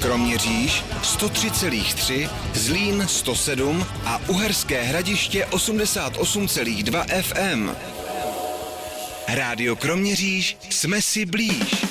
Kroměříž 103,3, Zlín 107 a Uherské Hradiště 88,2 FM. Rádio Kroměříž, jsme si blíž.